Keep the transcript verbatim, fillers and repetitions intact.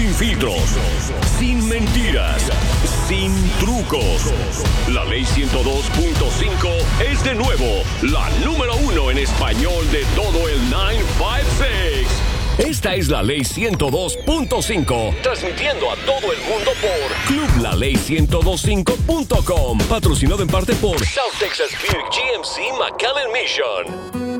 Sin filtros, sin mentiras, sin trucos. La Ley ciento dos punto cinco es de nuevo la número uno en español de todo el nueve cinco seis. Esta es la Ley ciento dos punto cinco, transmitiendo a todo el mundo por club la ley ciento veinticinco punto com, patrocinado en parte por South Texas Beer G M C McAllen Mission.